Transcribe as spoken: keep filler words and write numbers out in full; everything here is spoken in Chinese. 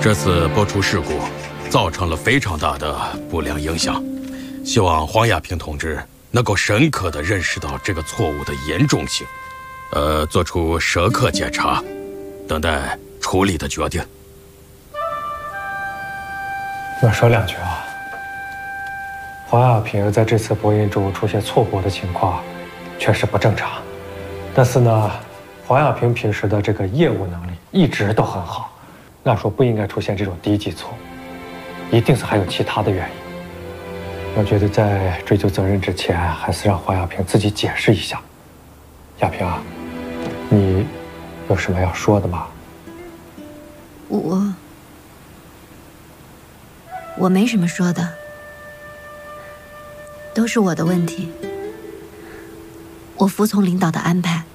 这次播出事故，造成了非常大的不良影响。希望黄亚平同志能够深刻地认识到这个错误的严重性，呃，做出深刻检查，等待处理的决定。 我说两句啊，黄亚平在这次播音中出现错播的情况，确实不正常。但是呢，黄亚平平时的这个业务能力一直都很好。 按说不应该出现这种低级错误，一定是还有其他的原因。我觉得在追究责任之前，还是让黄亚平自己解释一下。亚平啊，你有什么要说的吗？ 我我没什么说的，都是我的问题。我服从领导的安排。